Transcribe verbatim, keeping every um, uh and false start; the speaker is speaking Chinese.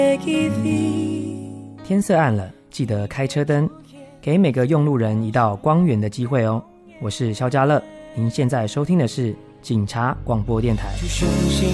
天色暗了，记得开车灯，给每个用路人一道光源的机会哦。我是萧家乐，您现在收听的是警察广播电台。